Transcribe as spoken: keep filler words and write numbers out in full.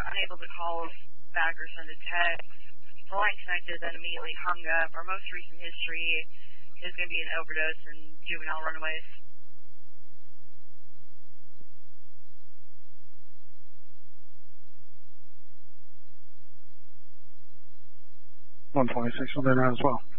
unable to call back or send a text. The line connected, then immediately hung up. Our most recent history is going to be an overdose and juvenile runaways. one twenty-six will be there as well.